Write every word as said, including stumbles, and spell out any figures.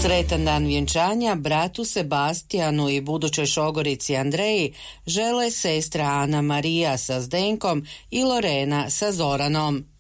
Sretan dan vjenčanja bratu Sebastijanu i budućoj šogorici Andreji žele sestra Ana Marija sa Zdenkom i Lorena sa Zoranom.